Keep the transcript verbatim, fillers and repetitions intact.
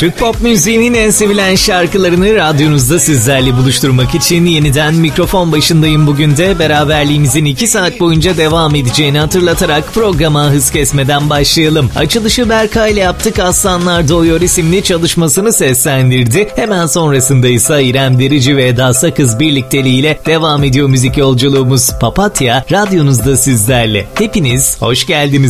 Türk pop müziğinin en sevilen şarkılarını radyonuzda sizlerle buluşturmak için yeniden mikrofon başındayım bugün de. Beraberliğimizin iki saat boyunca devam edeceğini hatırlatarak programa hız kesmeden başlayalım. Açılışı Berkay ile yaptık. Aslanlar Doğuyor isimli çalışmasını seslendirdi. Hemen sonrasında ise İrem Derici ve Eda Sakız birlikteliğiyle devam ediyor müzik yolculuğumuz. Papatya radyonuzda sizlerle. Hepiniz hoş geldiniz.